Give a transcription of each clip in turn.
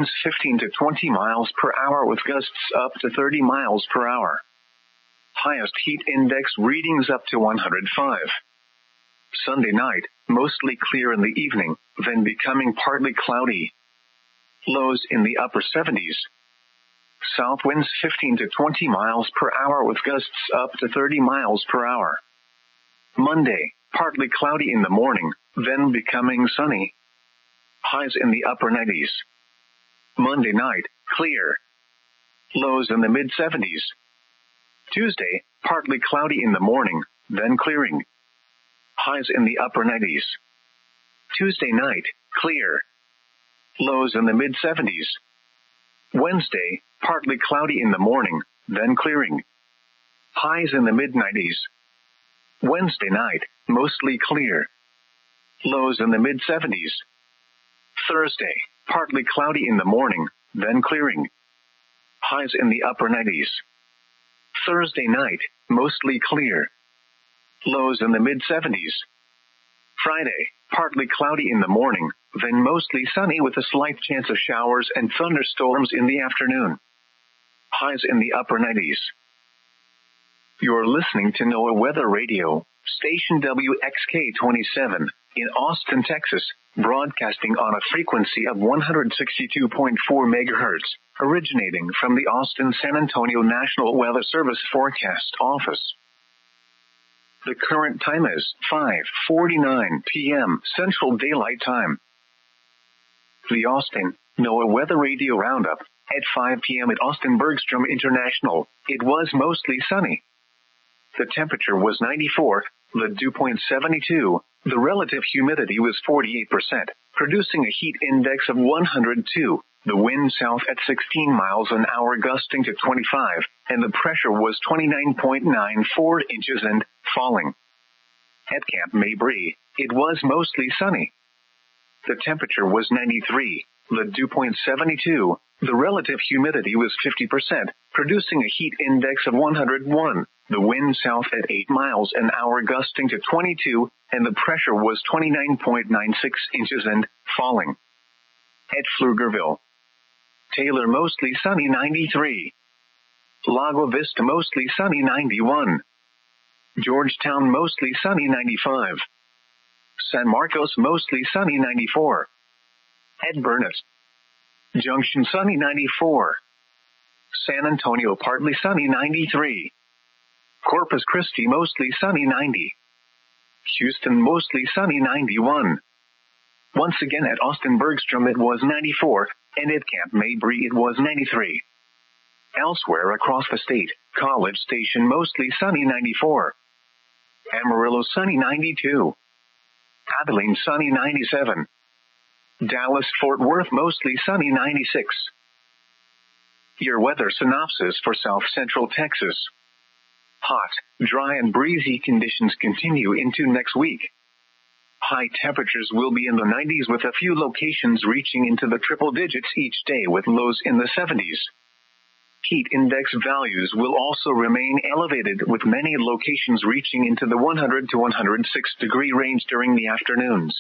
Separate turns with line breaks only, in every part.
winds 15 to 20 miles per hour with gusts up to 30 miles per hour. Highest heat index readings up to 105. Sunday night, mostly clear in the evening, then becoming partly cloudy. Lows in the upper 70s. South winds 15 to 20 miles per hour with gusts up to 30 miles per hour. Monday, partly cloudy in the morning, then becoming sunny. Highs in the upper 90s. Monday night, clear. Lows in the mid-70s. Tuesday, partly cloudy in the morning, then clearing. Highs in the upper 90s. Tuesday night, clear. Lows in the mid-70s. Wednesday, partly cloudy in the morning, then clearing. Highs in the mid-90s. Wednesday night, mostly clear. Lows in the mid-70s. Thursday, partly cloudy in the morning, then clearing. Highs in the upper 90s. Thursday night, mostly clear. Lows in the mid-70s. Friday, partly cloudy in the morning, then mostly sunny with a slight chance of showers and thunderstorms in the afternoon. Highs in the upper 90s. You're listening to NOAA Weather Radio, station WXK-27, in Austin, Texas, broadcasting on a frequency of 162.4 MHz, originating from the Austin-San Antonio National Weather Service Forecast Office. The current time is 5:49 p.m. Central Daylight Time. The Austin NOAA Weather Radio Roundup at 5 p.m. at Austin Bergstrom International. It was mostly sunny. The temperature was 94, the dew point 72, the relative humidity was 48%, producing a heat index of 102, the wind south at 16 miles an hour gusting to 25, and the pressure was 29.94 inches and falling. At Camp Mabry, it was mostly sunny. The temperature was 93, the dew point 72, the relative humidity was 50%, producing a heat index of 101, the wind south at 8 miles an hour gusting to 22, and the pressure was 29.96 inches and falling. At Pflugerville, Taylor mostly sunny 93. Lago Vista mostly sunny 91. Georgetown mostly sunny 95. San Marcos mostly sunny 94. At Burnett Junction sunny 94. San Antonio partly sunny 93. Corpus Christi mostly sunny 90. Houston mostly sunny 91. Once again at Austin Bergstrom it was 94, and at Camp Mabry it was 93. Elsewhere across the state, College Station mostly sunny 94. Amarillo sunny 92. Abilene sunny 97. Dallas-Fort Worth mostly sunny 96. Your weather synopsis for South Central Texas. Hot, dry and breezy conditions continue into next week. High temperatures will be in the 90s with a few locations reaching into the triple digits each day with lows in the 70s. Heat index values will also remain elevated with many locations reaching into the 100 to 106 degree range during the afternoons.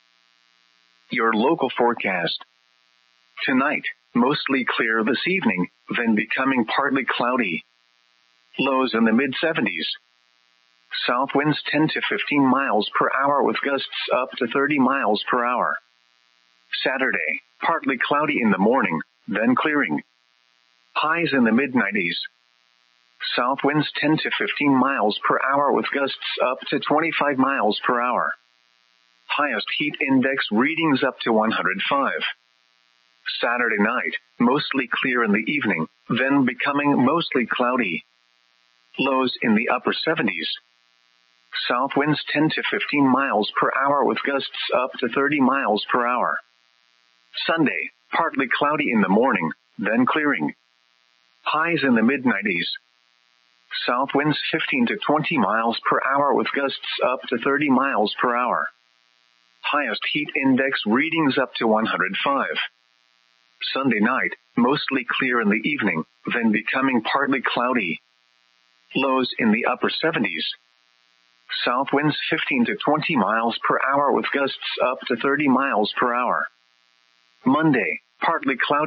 Your local forecast. Tonight, mostly clear this evening, then becoming partly cloudy. Lows in the mid-70s. South winds 10 to 15 miles per hour with gusts up to 30 miles per hour. Saturday, partly cloudy in the morning, then clearing. Highs in the mid-90s. South winds 10 to 15 miles per hour with gusts up to 25 miles per hour. Highest heat index readings up to 105. Saturday night, mostly clear in the evening, then becoming mostly cloudy. Lows in the upper 70s. South winds 10 to 15 miles per hour with gusts up to 30 miles per hour. Sunday, partly cloudy in the morning, then clearing. Highs in the mid-90s. South winds 15 to 20 miles per hour with gusts up to 30 miles per hour. Highest heat index readings up to 105. Sunday night, mostly clear in the evening, then becoming partly cloudy. Lows in the upper 70s. South winds 15 to 20 miles per hour with gusts up to 30 miles per hour. Monday, partly cloudy